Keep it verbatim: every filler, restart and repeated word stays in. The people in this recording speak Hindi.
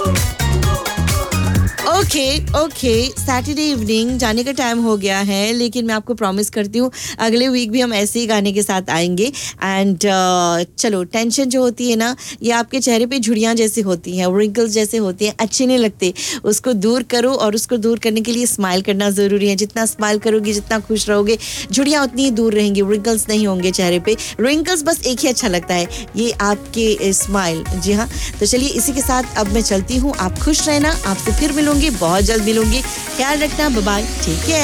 ओके ओके सैटरडे इवनिंग जाने का टाइम हो गया है, लेकिन मैं आपको प्रॉमिस करती हूँ अगले वीक भी हम ऐसे ही गाने के साथ आएंगे. एंड uh, चलो, टेंशन जो होती है ना, ये आपके चेहरे पे झुर्रियाँ जैसी होती हैं, रिंकल्स जैसे होती हैं, अच्छे नहीं लगते. उसको दूर करो, और उसको दूर करने के लिए स्माइल करना ज़रूरी है. जितना स्माइल करोगे, जितना खुश रहोगे, झुर्रियाँ उतनी ही दूर रहेंगी, रिंकल्स नहीं होंगे चेहरे पे. रिंकल्स बस एक ही अच्छा लगता है, ये आपके स्माइल. जी हाँ, तो चलिए इसी के साथ अब मैं चलती हूँ. आप खुश रहना, आपसे फिर मिलूंगी, बहुत जल्द मिलूंगी. ख्याल रखना, बाय बाय, ठीक है.